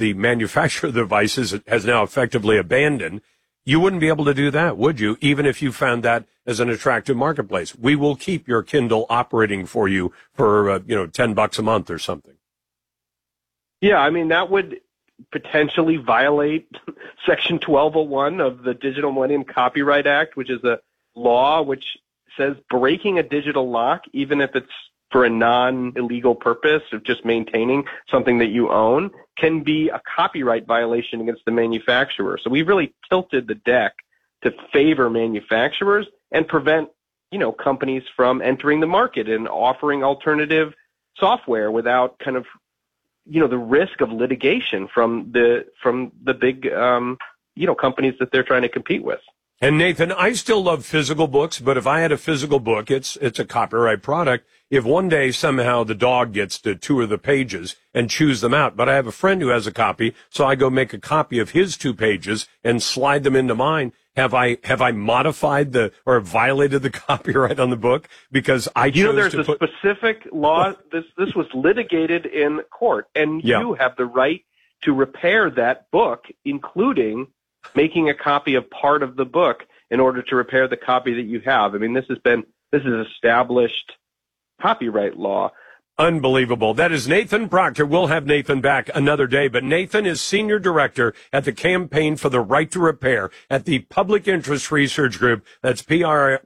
the manufacturer of the device has now effectively abandoned, you wouldn't be able to do that, would you? Even if you found that as an attractive marketplace. We will keep your Kindle operating for you for, $10 a month or something. Yeah, I mean, that would potentially violate Section 1201 of the Digital Millennium Copyright Act, which is a law which says breaking a digital lock, even if it's for a non-illegal purpose of just maintaining something that you own, can be a copyright violation against the manufacturer. So we've really tilted the deck to favor manufacturers and prevent, companies from entering the market and offering alternative software without kind of, the risk of litigation from the big, companies that they're trying to compete with. And Nathan, I still love physical books, but if I had a physical book, it's a copyright product. If one day somehow the dog gets to tour the pages and choose them out, but I have a friend who has a copy, so I go make a copy of his 2 pages and slide them into mine. Have I modified or violated the copyright on the book because I chose there's to a specific law. This was litigated in court, and you have the right to repair that book, including making a copy of part of the book in order to repair the copy that you have. I mean, this is established copyright law. Unbelievable. That is Nathan Proctor. We'll have Nathan back another day, but Nathan is Senior Director at the Campaign for the Right to Repair at the Public Interest Research Group. That's PIRG.org.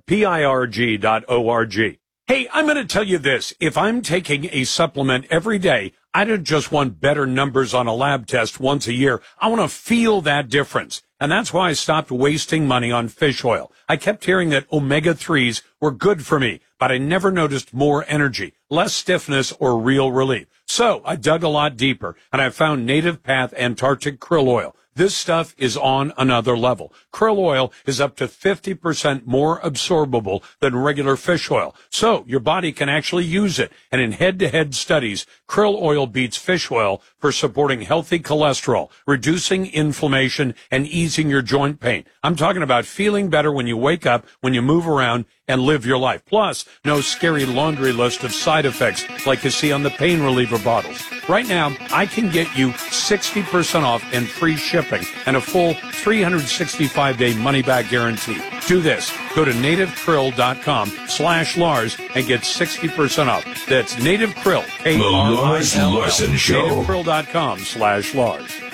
Hey, I'm going to tell you this. If I'm taking a supplement every day, I don't just want better numbers on a lab test once a year. I want to feel that difference. And that's why I stopped wasting money on fish oil. I kept hearing that omega-3s were good for me, but I never noticed more energy, less stiffness, or real relief. So I dug a lot deeper, and I found Native Path Antarctic Krill Oil. This stuff is on another level. Krill oil is up to 50% more absorbable than regular fish oil, so your body can actually use it. And in head-to-head studies, krill oil beats fish oil for supporting healthy cholesterol, reducing inflammation, and easing your joint pain. I'm talking about feeling better when you wake up, when you move around, and live your life. Plus, no scary laundry list of side effects like you see on the pain reliever bottles. Right now, I can get you 60% off and free shipping and a full 365-day money-back guarantee. Do this. Go to nativekrill.com/Lars and get 60% off. That's Native Krill, The Lars Larson Show. nativekrill.com/Lars.